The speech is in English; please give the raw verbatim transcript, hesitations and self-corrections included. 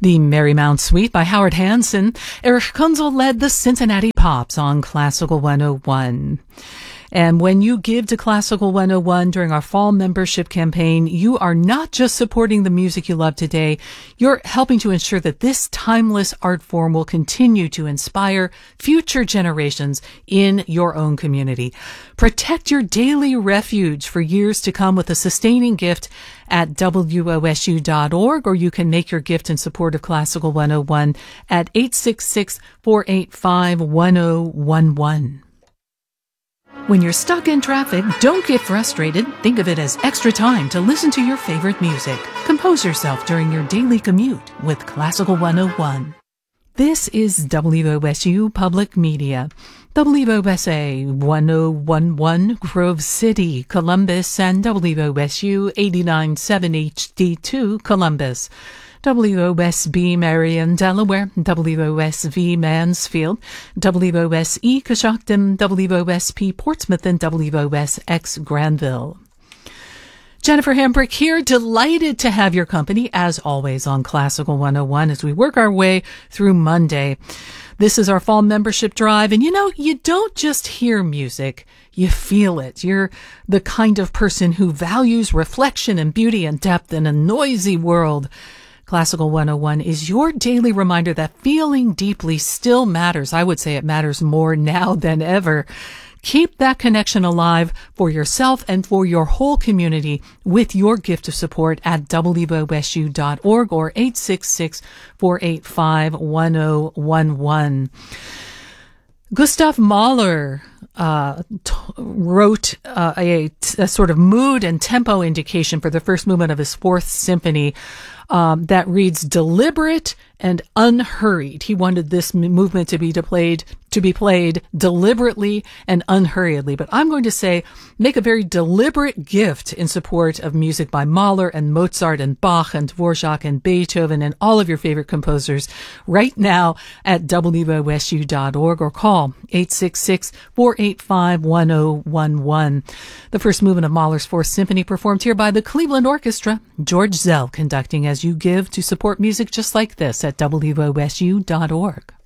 The Marymount Suite by Howard Hanson. Eric Kunzel led the Cincinnati Pops on Classical one oh one. And when you give to Classical one oh one during our fall membership campaign, you are not just supporting the music you love today, you're helping to ensure that this timeless art form will continue to inspire future generations in your own community. Protect your daily refuge for years to come with a sustaining gift at W O S U dot org, or you can make your gift in support of Classical one oh one at eight six six, four eight five, one oh one one. When you're stuck in traffic, don't get frustrated. Think of it as extra time to listen to your favorite music. Compose yourself during your daily commute with Classical one oh one. This is W O S U Public Media. W O S A one oh one one Grove City, Columbus, and W O S U eighty-nine point seven H D two Columbus. W O S B Marion, Delaware, W O S V Mansfield, W O S E Coshocton, W O S P Portsmouth, and W O S X Granville. Jennifer Hambrick here, delighted to have your company, as always, on Classical one oh one as we work our way through Monday. This is our fall membership drive, and you know, you don't just hear music, you feel it. You're the kind of person who values reflection and beauty and depth in a noisy world. Classical one oh one is your daily reminder that feeling deeply still matters. I would say it matters more now than ever. Keep that connection alive for yourself and for your whole community with your gift of support at W O S U dot org or eight six six, four eight five, one oh one one. Gustav Mahler uh, t- wrote uh, a, a sort of mood and tempo indication for the first movement of his Fourth Symphony um, that reads deliberate and unhurried. He wanted this m- movement to be played to be played deliberately and unhurriedly. But I'm going to say, make a very deliberate gift in support of music by Mahler and Mozart and Bach and Dvorak and Beethoven and all of your favorite composers right now at W O S U dot org or call eight six six, four eight five, one oh one one. The first movement of Mahler's Fourth Symphony performed here by the Cleveland Orchestra. George Zell conducting as you give to support music just like this at W O S U dot org.